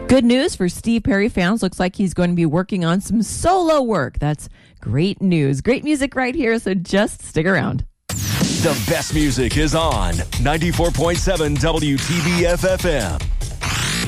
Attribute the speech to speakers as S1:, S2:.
S1: Good news for Steve Perry fans. Looks like he's going to be working on some solo work. That's great news. Great music right here, so just stick around.
S2: The best music is on 94.7 WTBF FM.